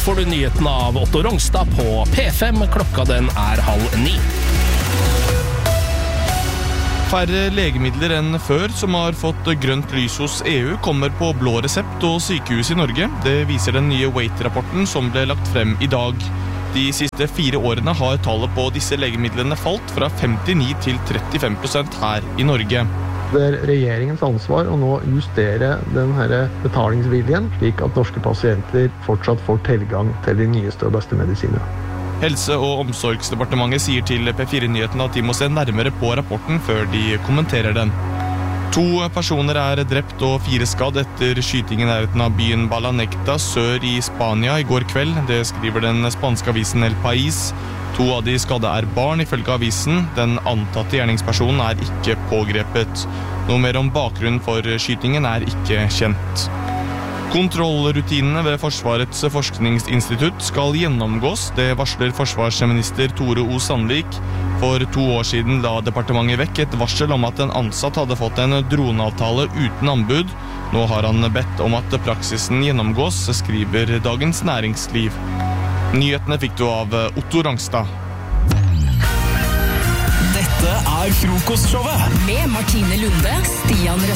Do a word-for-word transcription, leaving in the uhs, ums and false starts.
får du nyheten av Otto Rongstad på P fem. Klokka den er halv ni. Færre legemidler enn før som har fått grønt lys hos E U kommer på blå resept og sykehus i Norge. Det viser den nye Wait-rapporten som ble lagt frem i dag. De siste fire årene har tallet på disse legemidlene falt fra femtini til trettifem prosent her i Norge. Det er regjeringens ansvar å nå justere denne betalingsviljen, slik at norske pasienter fortsatt får tilgang til de nyeste og beste medisinene. Helse- og omsorgsdepartementet sier til P fire-nyheten at de må se nærmere på rapporten før de kommenterer den. To personer er drept og fire skadd etter skytingen i nærheten av byen Balanecta sør i Spania i går kveld. Det skriver den spanske avisen El País. To av de skadde er barn, ifølge avisen. Den antatte gjerningspersonen er ikke pågrepet. Noe mer om bakgrunnen for skytingen er ikke kjent. Kontrollrutinene ved Forsvarets forskningsinstitutt skal gjennomgås. Det varsler forsvarsminister Tore O. Sandvik. For to år siden la departementet vekk et varsel om at en ansatt hadde fått en droneavtale uten anbud. Nå har han bedt om at praksisen gjennomgås, skriver Dagens Næringsliv. Nyhetene fikk du av Otto Rongstad. Dette er Frokostshowet med Martine Lunde, Stian Røst